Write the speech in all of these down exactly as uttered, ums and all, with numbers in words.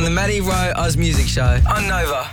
the Maddie Rowe Oz Music Show on Nova.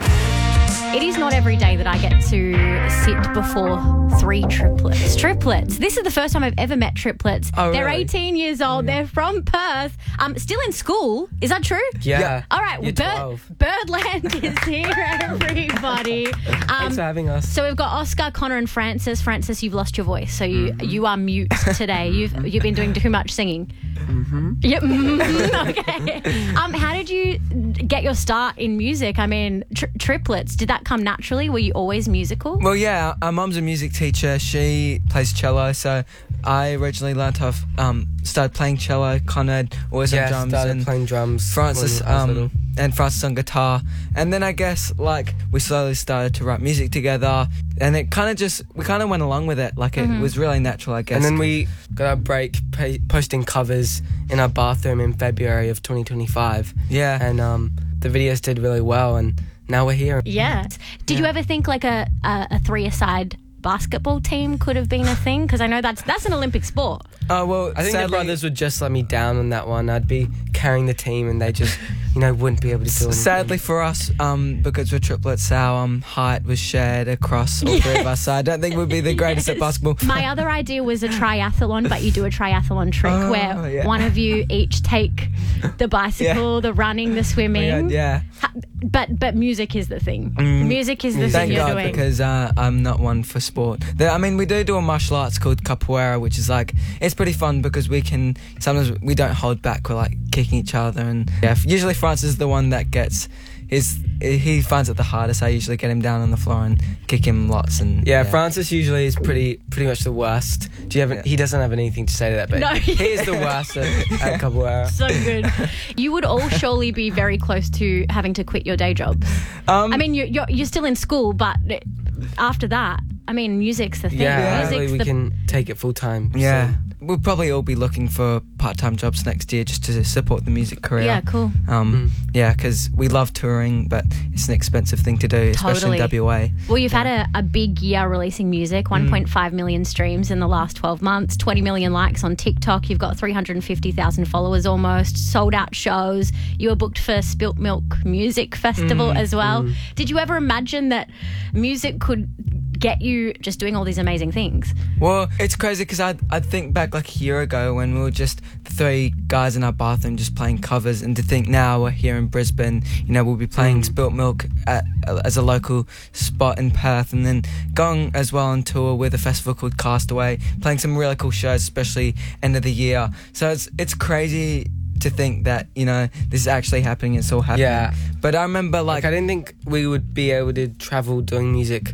It is not every day that I get to sit before three triplets. Triplets. This is the first time I've ever met triplets. Oh, They're really? eighteen years old. They're from Perth. Um, still in school. Is that true? Yeah. Yeah. All right. Well, Year Bird, twelve. Birdland is here, everybody. Um, Thanks for having us. So we've got Oscar, Connor, and Francis. Francis, you've lost your voice, so you Mm-hmm. you are mute today. You've you've been doing too much singing. Mm-hmm. Yep. mhm, okay. Um, how did you get your start in music? I mean, tri- triplets. Did that come naturally? Were you always musical? Well, yeah, our mum's a music teacher. She plays cello, so I originally learnt off, um, started playing cello. Connor always yeah, on drums, started and playing drums. Francis, when I was little. um, and Francis on guitar. And then I guess like we slowly started to write music together, and it kind of just we kind of went along with it. Like it Mm-hmm. was really natural, I guess. And then we got our break pa- posting covers in our bathroom in February of twenty twenty-five. yeah, And um, the videos did really well, and now we're here. Yeah. Did you ever think like a, a, a three-a-side basketball team could have been a thing? Because I know that's that's an Olympic sport. oh well, I think sadly, the brothers would just let me down on that one. I'd be carrying the team, and they just, you know, wouldn't be able to do anything. Sadly for us, um, because we're triplets, our um, height was shared across all three of us. So I don't think we'd be the greatest at basketball. My other idea was a triathlon, but you do a triathlon trick Oh, where yeah. one of you each take the bicycle, the running, the swimming. Yeah. Ha- But but music is the thing. Mm. Music is the Music. thing Thank you're God, doing. because uh, I'm not one for sport. The, I mean, we do do a martial arts called capoeira, which is like, it's pretty fun because we can, sometimes we don't hold back, we're like kicking each other. And yeah, usually Francis is the one that gets, his, he finds it the hardest. I usually get him down on the floor and kick him lots. And Yeah, Francis usually is pretty pretty much the worst. Do you have? He doesn't have anything to say to that, but No. he is the worst at, at capoeira. So good. You would all surely be very close to having to quit your day jobs. Um, I mean, you're, you're, you're still in school, but after that, I mean, music's the thing. Yeah, Music's hopefully we the can take it full time. yeah. soon. We'll probably all be looking for part-time jobs next year just to support the music career. Yeah, cool. Um, Yeah, because we love touring, but it's an expensive thing to do, especially Totally. in W A. Well, you've had a, a big year releasing music, Mm. one point five million streams in the last twelve months, twenty million likes on TikTok. You've got three hundred fifty thousand followers almost, sold out shows. You were booked for Spilt Milk Music Festival Mm, as well. Did you ever imagine that music could get you just doing all these amazing things? Well, it's crazy because I'd, I'd think back like a year ago when we were just the three guys in our bathroom just playing covers, and to think now we're here in Brisbane, you know, we'll be playing Spilt Milk at, as a local spot in Perth, and then going as well on tour with a festival called Castaway, playing some really cool shows, especially end of the year. So it's it's crazy to think that, you know, this is actually happening, it's all happening. Yeah. But I remember Like, like, I didn't think we would be able to travel doing music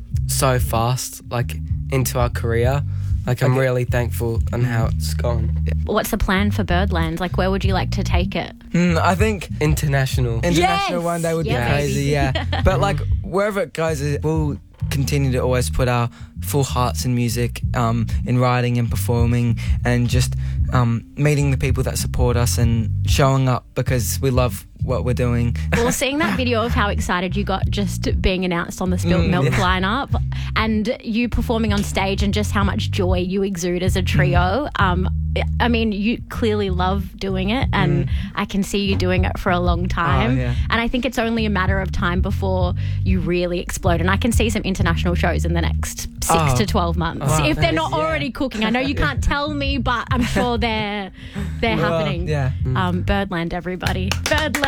so fast, like into our career. Like, I'm Okay. really thankful on how it's gone. What's the plan for Birdland? Like, where would you like to take it? mm, I think International. international Yes! one day would Yeah, be crazy, baby. yeah. But like wherever it goes, it- we'll continue to always put our full hearts in music, um, in writing and performing, and just um, meeting the people that support us and showing up because we love what we're doing. Well, seeing that video of how excited you got just being announced on the Spilt Mm, Milk yeah. lineup, and you performing on stage, and just how much joy you exude as a trio. Um, I mean, you clearly love doing it, and I can see you doing it for a long time. Oh, yeah. And I think it's only a matter of time before you really explode. And I can see some international shows in the next six Oh. to twelve months, Oh, if they're thanks, not yeah. already cooking. I know you can't tell me, but I'm sure they're they're Well, happening. yeah. Um, Birdland, everybody. Birdland.